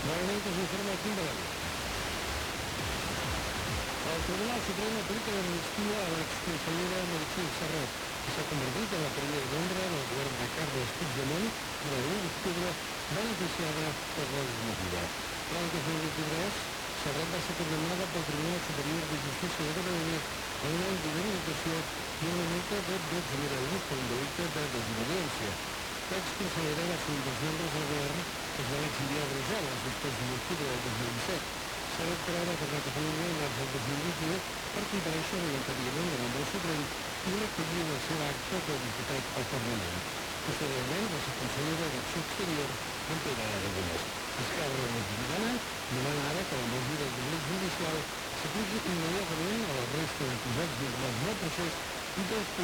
Nuevamente se informa Kimberly. El Tribunal Supremo aplica l'amnistia a l'exconsellera Meritxell Serret, que s'ha convertit en la primera d'ombra del govern de Carles Puigdemont durant l'1 d'octubre, beneficiada per la normativa. L'any 2023, Serret va ser condemnada pel Tribunal Superior de Justícia de Catalunya a un any d'inhabilitació i una multa de 12.000 euros per un delicte de desobediència. L'exconsellera va ser un dels membres del govern que es van exiliar a Brussel·les després de l'octubre del 2017. Serret, però, va tornar a Catalunya en març del 2021 per comparèixer voluntàriament davant del Suprem i recollir en el seu acte de diputat al Parlament. Posteriorment va ser consellera d'Acció Exterior en Pere Aragonès. Esquerra Republicana demana ara que la mesura del dret judicial s'apliqui immediatament a la resta d'acusats vinculats al procés i que els